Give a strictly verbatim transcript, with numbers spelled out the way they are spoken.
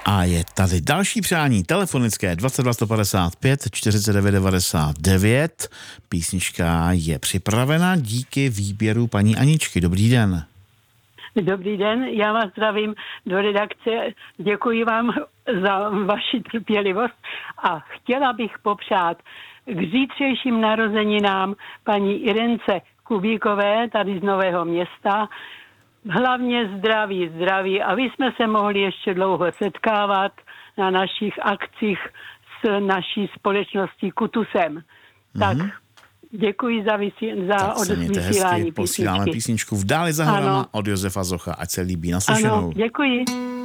A je tady další přání telefonické dvacet dva sto padesát pět čtyřicet devět devadesát devět. Písnička je připravena díky výběru paní Aničky. Dobrý den. Dobrý den, já vás zdravím do redakce. Děkuji vám za vaši trpělivost a chtěla bych popřát k zítřejším narozeninám paní Irence Kubíkové tady z Nového Města. Hlavně zdraví, zdraví. A vy jsme se mohli ještě dlouho setkávat na našich akcích s naší společností Kutusem. Mm-hmm. Tak děkuji za, vysí, za odvysílání písničky. Posíláme písničku V dáli za horama od Josefa Zocha. Ať se líbí. Naslyšenou. Ano, děkuji.